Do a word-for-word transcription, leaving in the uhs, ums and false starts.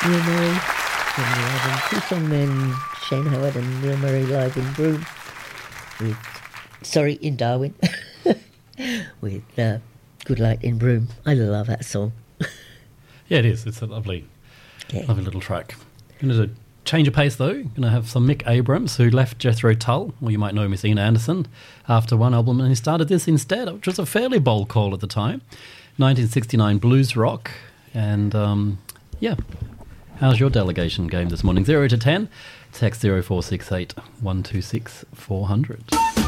Neil Murray, twenty eleven. Two Songmen, Shane Howard and Neil Murray live in Broome. With, sorry, in Darwin. with uh, Good Light in Broome. I love that song. Yeah, it is. It's a lovely, Yeah. lovely little track. Going to change of pace though. Going to have some Mick Abrams, who left Jethro Tull, or you might know him as Ian Anderson, after one album, and he started this instead, which was a fairly bold call at the time. nineteen sixty-nine blues rock, and um, yeah. How's your delegation game this morning? Zero to ten. Text zero four six eight one two six four hundred.